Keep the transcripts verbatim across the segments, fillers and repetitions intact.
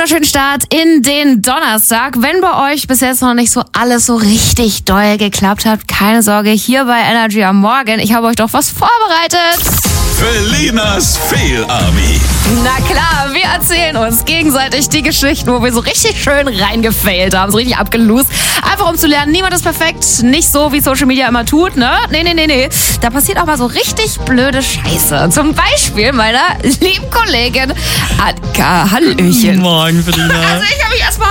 wunderschönen Start in den Donnerstag. Wenn bei euch bis jetzt noch nicht so alles so richtig doll geklappt hat, keine Sorge, hier bei Energy am Morgen. Ich habe euch doch was vorbereitet. Felinas Feel-Army. Na klar, wir erzählen uns gegenseitig die Geschichten, wo wir so richtig schön reingefailt haben, so richtig abgelost. Einfach um zu lernen, niemand ist perfekt, nicht so, wie Social Media immer tut, ne? Nee, nee, nee, nee. Da passiert auch mal so richtig blöde Scheiße. Zum Beispiel meiner lieben Kollegin Anka. Hallöchen. Morgen, Felina. Also ich habe mich erstmal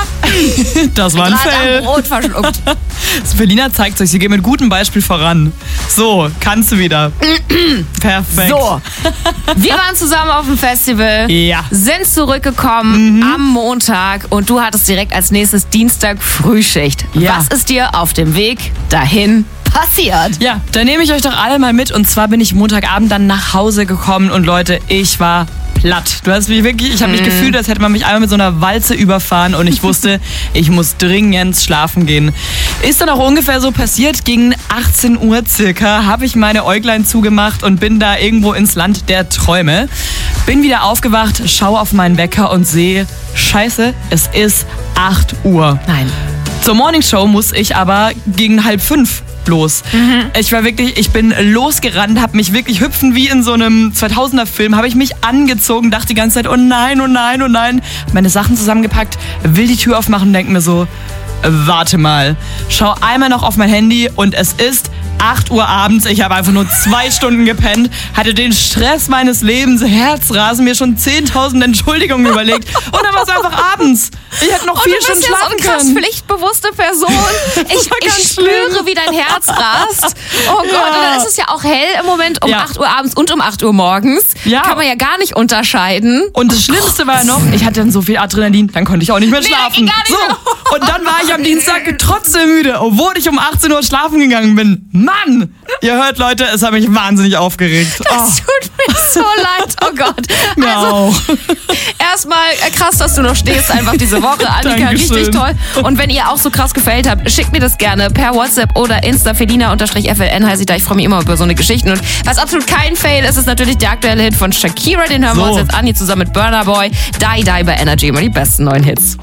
Das war ein gerade Fail. am Brot verschluckt. Felina zeigt euch, sie geht mit gutem Beispiel voran. So, kannst du wieder. Perfekt. So, wir waren zusammen auf dem Festival, Ja. sind zurückgekommen am Montag und du hattest direkt als nächstes Dienstag Frühschicht. Ja. Was ist dir auf dem Weg dahin passiert? Ja, dann nehme ich euch doch alle mal mit. Und zwar bin ich Montagabend dann nach Hause gekommen und Leute, ich war platt. Du hast mich wirklich, ich habe mich gefühlt, als hätte man mich einmal mit so einer Walze überfahren und ich wusste, ich muss dringend schlafen gehen. Ist dann auch ungefähr so passiert. Gegen achtzehn Uhr circa habe ich meine Äuglein zugemacht und bin da irgendwo ins Land der Träume. Bin wieder aufgewacht, schaue auf meinen Wecker und sehe, scheiße, es ist acht Uhr. Nein. Zur Morningshow muss ich aber gegen halb fünf los. Ich war wirklich, ich bin losgerannt, habe mich wirklich hüpfen wie in so einem zweitausender-Film, habe ich mich angezogen, dachte die ganze Zeit, oh nein, oh nein, oh nein. Hab meine Sachen zusammengepackt, will die Tür aufmachen und denke mir so, warte mal. Schau einmal noch auf mein Handy und es ist acht Uhr abends. Ich habe einfach nur zwei Stunden gepennt, hatte den Stress meines Lebens, Herzrasen, mir schon zehntausend Entschuldigungen überlegt und dann war es einfach abends. Ich hätte noch Und vier du bist Stunden ja so schlafen eine krass können. pflichtbewusste Person. Ich, war ganz ich spüre, schlimm. wie dein Herz rast. Oh Gott, Ja. und dann ist es ja auch hell im Moment um Ja. acht Uhr abends und um acht Uhr morgens. Ja. Kann man ja gar nicht unterscheiden. Und das Schlimmste war ja noch, ich hatte dann so viel Adrenalin, dann konnte ich auch nicht mehr Nee, schlafen. ging gar nicht so. mehr. Und dann war ich am Dienstag trotzdem müde, obwohl ich um achtzehn Uhr schlafen gegangen bin. Mann! Ihr hört, Leute, es hat mich wahnsinnig aufgeregt. Das tut mir so leid, oh Gott. Mir Also, auch. erstmal äh, krass, dass du noch stehst, einfach diese Woche. Annika, Dankeschön. richtig toll. Und wenn ihr auch so krass gefällt habt, schickt mir das gerne per WhatsApp oder Insta. Felina-F L N heiße ich da. Ich freue mich immer über so eine Geschichten. Und was absolut kein Fail ist, ist natürlich der aktuelle Hit von Shakira. Den hören wir So. uns jetzt an, hier zusammen mit Burna Boy. Die Die bei Energy. Immer die besten neuen Hits.